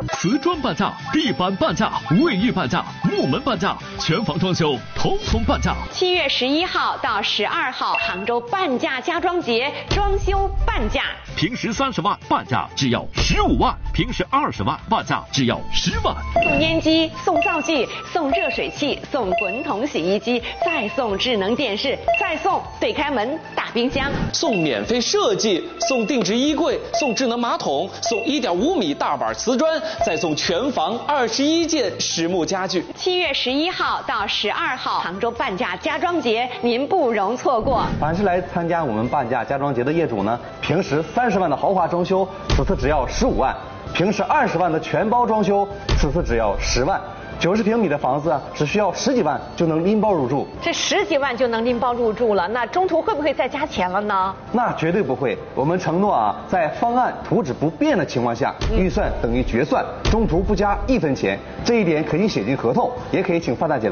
瓷砖半价，地板半价，卫浴半价，木门半价，全房装修统统半价。 7月11号到12号，杭州半价家装节，装修半价。 平时30万半价只要15万，平时20万半价只要10万。 送烟机，送灶具，送热水器，送滚筒洗衣机，再送智能电视，再送对开门大冰箱， 送免费设计，送定制衣柜，送智能马桶，送1.5米大板瓷砖，再送全房21件实木家具。 7月11号到12号，杭州半价家装节，您不容错过。 凡是来参加我们半价家装节的业主呢，平时30万的豪华装修，此次只要15万；平时20万的全包装修，此次只要10万。90平米的房子啊，只需要10几万就能拎包入住。 这10几万就能拎包入住了，那中途会不会再加钱了呢？ 那绝对不会，我们承诺啊，在方案图纸不变的情况下，预算等于决算，中途不加1分钱，这一点可以写进合同，也可以请范大姐